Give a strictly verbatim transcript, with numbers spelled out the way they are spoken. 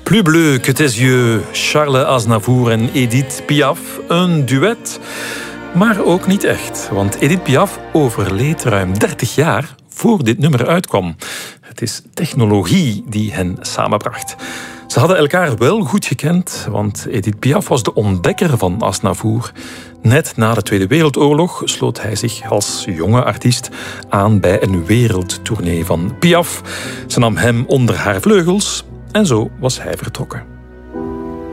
Plus bleu que tes yeux, Charles Aznavour en Edith Piaf. Een duet, maar ook niet echt. Want Edith Piaf overleed ruim dertig jaar voor dit nummer uitkwam. Het is technologie die hen samenbracht. Ze hadden elkaar wel goed gekend, want Edith Piaf was de ontdekker van Aznavour. Net na de Tweede Wereldoorlog sloot hij zich als jonge artiest aan bij een wereldtournee van Piaf. Ze nam hem onder haar vleugels en zo was hij vertrokken.